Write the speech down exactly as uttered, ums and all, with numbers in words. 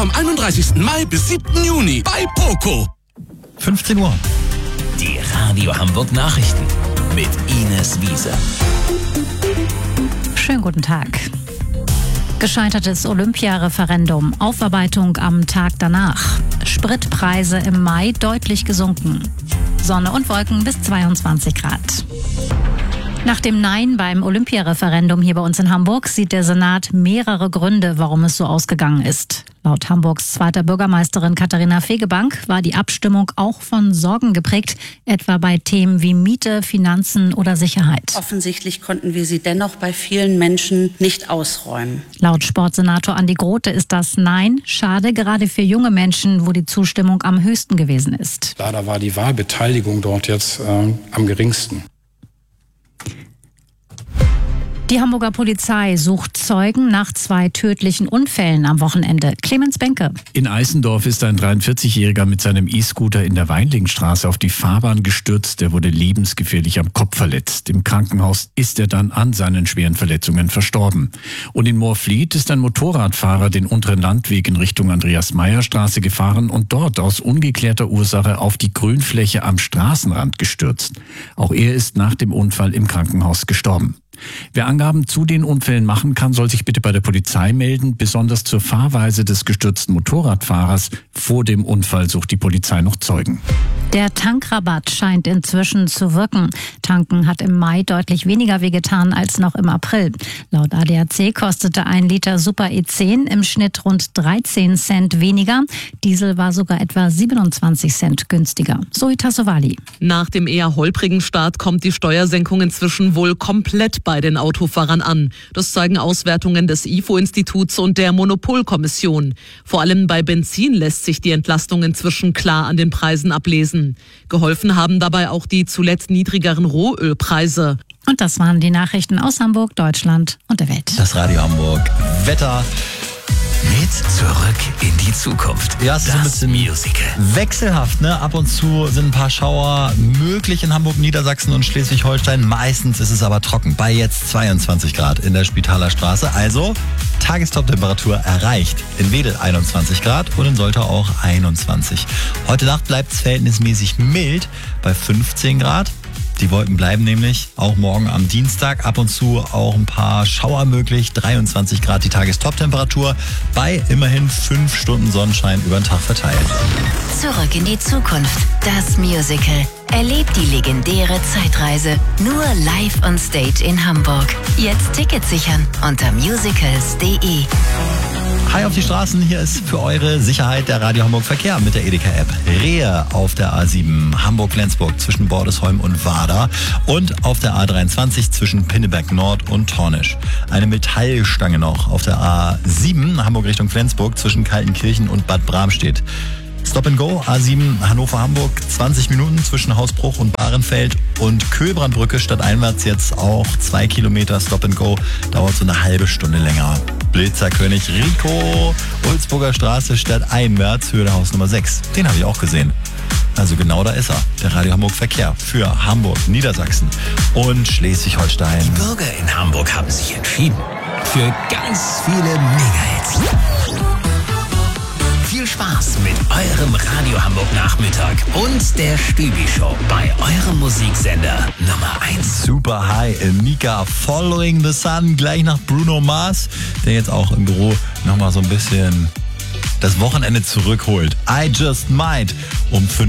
vom einunddreißigsten Mai bis siebten Juni bei Poco. fünfzehn Uhr. Die Radio Hamburg Nachrichten mit Ines Wiese. Schönen guten Tag. Gescheitertes Olympia-Referendum, Aufarbeitung am Tag danach. Spritpreise im Mai deutlich gesunken. Sonne und Wolken bis zweiundzwanzig Grad. Nach dem Nein beim Olympia-Referendum hier bei uns in Hamburg sieht der Senat mehrere Gründe, warum es so ausgegangen ist. Laut Hamburgs zweiter Bürgermeisterin Katharina Fegebank war die Abstimmung auch von Sorgen geprägt, etwa bei Themen wie Miete, Finanzen oder Sicherheit. Offensichtlich konnten wir sie dennoch bei vielen Menschen nicht ausräumen. Laut Sportsenator Andi Grote ist das Nein schade, gerade für junge Menschen, wo die Zustimmung am höchsten gewesen ist. Leider war die Wahlbeteiligung dort jetzt äh, am geringsten. Die Hamburger Polizei sucht Zeugen nach zwei tödlichen Unfällen am Wochenende. Clemens Benke. In Eisendorf ist ein dreiundvierzigjähriger mit seinem E-Scooter in der Weinlingstraße auf die Fahrbahn gestürzt. Der wurde lebensgefährlich am Kopf verletzt. Im Krankenhaus ist er dann an seinen schweren Verletzungen verstorben. Und in Moorfleet ist ein Motorradfahrer den unteren Landweg in Richtung Andreas-Meyer-Straße gefahren und dort aus ungeklärter Ursache auf die Grünfläche am Straßenrand gestürzt. Auch er ist nach dem Unfall im Krankenhaus gestorben. Wer Angaben zu den Unfällen machen kann, soll sich bitte bei der Polizei melden. Besonders zur Fahrweise des gestürzten Motorradfahrers vor dem Unfall sucht die Polizei noch Zeugen. Der Tankrabatt scheint inzwischen zu wirken. Tanken hat im Mai deutlich weniger wehgetan als noch im April. Laut A D A C kostete ein Liter Super E zehn im Schnitt rund dreizehn Cent weniger. Diesel war sogar etwa siebenundzwanzig Cent günstiger. Zoe Tassovali. Nach dem eher holprigen Start kommt die Steuersenkung inzwischen wohl komplett bei den Autofahrern an. Das zeigen Auswertungen des I F O-Instituts und der Monopolkommission. Vor allem bei Benzin lässt sich die Entlastung inzwischen klar an den Preisen ablesen. Geholfen haben dabei auch die zuletzt niedrigeren Rohölpreise. Und das waren die Nachrichten aus Hamburg, Deutschland und der Welt. Das Radio Hamburg Wetter. Mit Zurück in die Zukunft. Ja, es ist das so ein bisschen Musical. Wechselhaft, ne? Ab und zu sind ein paar Schauer möglich in Hamburg, Niedersachsen und Schleswig-Holstein. Meistens ist es aber trocken. Bei jetzt zweiundzwanzig Grad in der Spitaler Straße. Also Tagestop-Temperatur erreicht. In Wedel einundzwanzig Grad und in Soltau auch einundzwanzig. Heute Nacht bleibt es verhältnismäßig mild bei fünfzehn Grad. Die Wolken bleiben nämlich auch morgen am Dienstag. Ab und zu auch ein paar Schauer möglich. dreiundzwanzig Grad die Tagestop-Temperatur bei immerhin fünf Stunden Sonnenschein über den Tag verteilt. Zurück in die Zukunft. Das Musical. Erlebt die legendäre Zeitreise nur live on stage in Hamburg. Jetzt Tickets sichern unter musicals punkt de. Hi auf die Straßen, hier ist für eure Sicherheit der Radio Hamburg Verkehr mit der Edeka-App. Rehe auf der A sieben Hamburg-Flensburg zwischen Bordesholm und Wada und auf der A dreiundzwanzig zwischen Pinneberg Nord und Tornisch. Eine Metallstange noch auf der A sieben Hamburg Richtung Flensburg zwischen Kaltenkirchen und Bad Bramstedt. Stop and Go, A sieben Hannover-Hamburg, zwanzig Minuten zwischen Hausbruch und Bahrenfeld und Köhlbrandbrücke stadteinwärts jetzt auch zwei Kilometer Stop and Go, dauert so eine halbe Stunde länger. Blitzerkönig Rico, Ulzburger Straße stadteinwärts, Höhe der Hausnummer sechs. Den habe ich auch gesehen. Also genau da ist er, der Radio Hamburg Verkehr für Hamburg, Niedersachsen und Schleswig-Holstein. Die Bürger in Hamburg haben sich entschieden für ganz viele Mega-Hits. Viel Spaß mit eurem Radio Hamburg Nachmittag und der Stübi-Show bei eurem Musiksender Nummer eins. Super High, Mika, Following the Sun, gleich nach Bruno Mars, der jetzt auch im Büro nochmal so ein bisschen das Wochenende zurückholt. I Just Might um fünf